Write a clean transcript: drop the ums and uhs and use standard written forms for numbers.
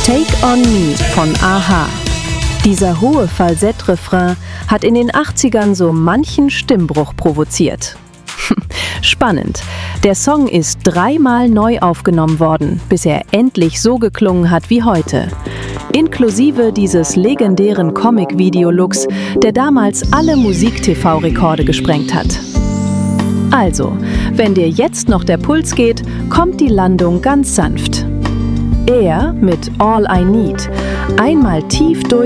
Take on Me von a-ha. Dieser hohe Falsettrefrain hat in den 80ern so manchen Stimmbruch provoziert. Spannend. Der Song ist 3-mal neu aufgenommen worden, bis er endlich so geklungen hat wie heute. Inklusive dieses legendären Comic-Video-Looks, der damals alle Musik-TV-Rekorde gesprengt hat. Also, wenn dir jetzt noch der Puls geht, kommt die Landung ganz sanft. Er mit All I Need, einmal tief durch